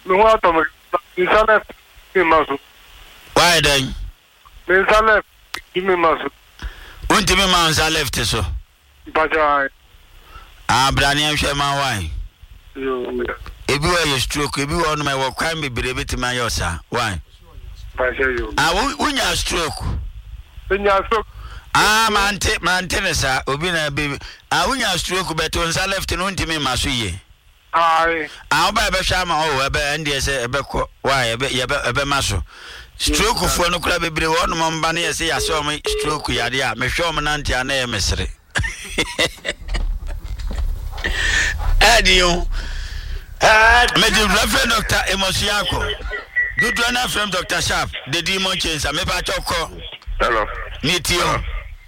no what to me sale me maso. Why then? Me sale me maso. Unti me man sa left so. Baja. Brani am share man why? Yo. Ebi wa your stroke, ebi wa no me wo kwan be bere betima yosa. Why? Baja yo. Unya stroke. Unya stroke. Man sa obi na baby. Unya stroke beto nsa left no unti me maso ye. Aye. Ba be hwa ma o ebe ndie se ebe ko. Why ebe maso. Stroke for no kra bebre wo no mba na yese yase o me stroke yade a me hwe o nante ana ye mesere. Adio. Me the Reverend Dr. Emosiako. Good one from Dr. Sharp. The demon chains. Me ba choko. Hello. Meet you.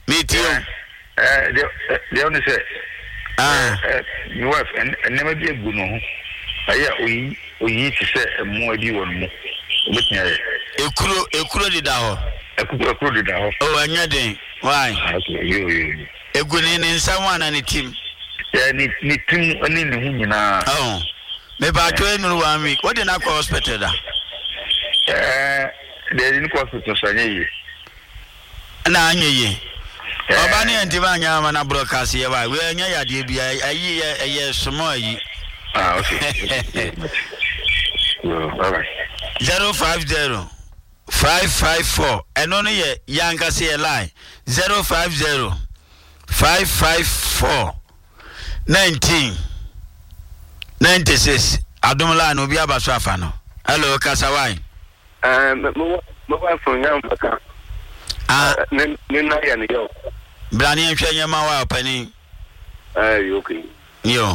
The only say. Your wife and never be a good no. We to say a more dear one. Ekuro di daho. Ekuro di daho. Oh, anyade. Why? Okay, you. Eguni ni someone and team. Yeah, ni team ani ni hu nyina. Oh. Me ba twa enu 1 week. What did na call hospital da? They didn't call hospital so anye. Na anye yi. Oba ni enti ba nya ma na broadcast ye ba. We anya ya de bia ayi small yi. Okay. All right. 050 554 eno no ye yanka se line 050 554 1996 Adomla no bi abaso afa no. Hello Kasawai. My wife from Yambaka. Nina ya ni yo. Brani enhwe nyama wa opani. Okay. Yo.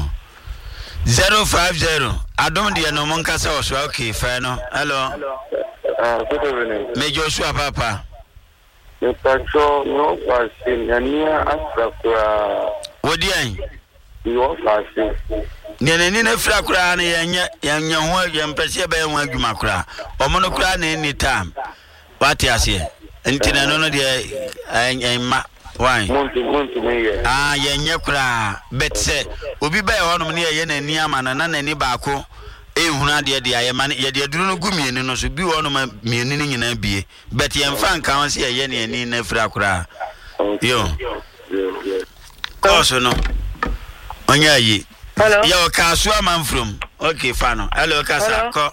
050 Adom de no monkasa wo so okay fa no. Hello. Good evening. Me Joshua papa. Me pacho no pasin ania asakura. Wodi an? Yo pasin. Nene na fra kura na yenya ho yempese be ho adwuma kura. Omo no kura na anytime. What you say? Ntina no de ma why? Monti me ye. Yenya kura betse obi ba ho no ne ye na ni ama na nani baako ehuna de aye ma ye de duru no gumieni no so bi ho no ma mieni ni nyina bie bet ye mfa nka won se ye ne ani na fra kura. Yo. Koso no. Onya yi. Hello. Yo Kasua man from. Okay, fano. Hello Kasa. Ko.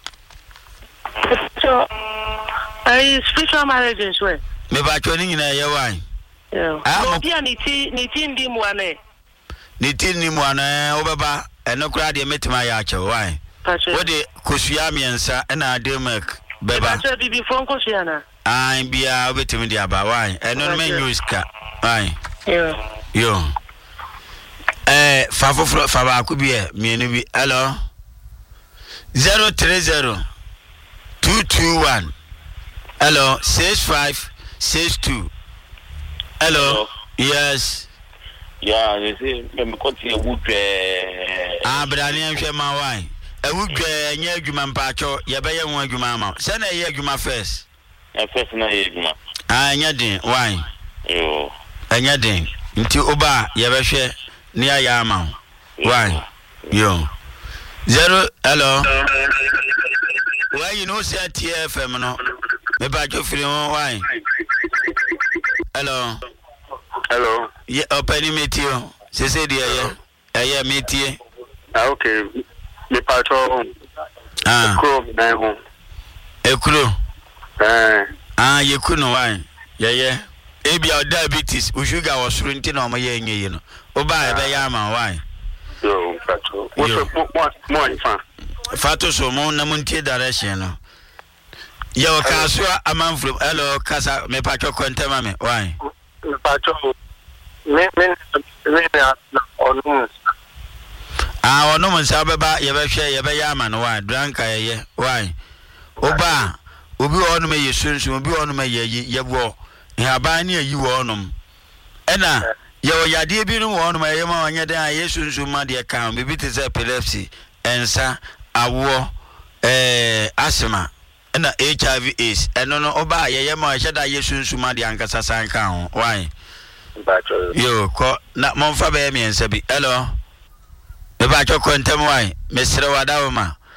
So, spiritual marriage is where? Me ba choni nyina ye wan. Yeah. No bia ni ti ndi mu ane. Ni ti ni mu ane obeba eno kura de metima ya ache wan. Wo de kosua miensa na ademek beba. Ache bibi fon kosua na. Bia obetimi de aba wan. Eno no me news ka. Wan. Yeah. Yo. Fa ba ku bi mienu bi. Hello. 030 221 hello 6562. Hello. Yes. Yeah, you see me continue wood Brani enhwe ma wan. Ewudwe nya adwuma mpacho ye be ye ho adwuma ma. Se na ye adwuma first. First na ye adwuma. Nya din wan. Yo. Nya din. Nti oba ye be hwe ni aya ama. Wan. Yo. 0 hello. Why you know say TFM no? Me ba jo free why? Hello. Hello. Yeah, open meet you. Say there yeah meet you. Okay. Me pato. Ekro na ho. Ekro. Yekuno why? Yeah. Ebia diabetes, sugar was shrinking no ma ye nyi no. Oba e be ya ma why? Yo, pato. What more fan? Fato so mo na muntie direction no. Yo Kasua amanfro. Hello Kasa me pacho kontema me. Why? Me pacho. Me na onu. Onu munsa beba ye be hwe ye be ya ma no why? Dranka ye. Why? Oba obi onu me yesunsun obi onu me ye bo. Nhaba ni ayi wo onum. Ena ye oyade bi no wo onum ye ma onye den yesunsun ma de kan bibi te say epilepsy ensa awo asthma na HIV AIDS eno no oba ye ma heda yesunsun ma de ankasa san kan ho why yo ko na monfa be mi ensa bi hello me ba choko ntem why me sere wada wo ma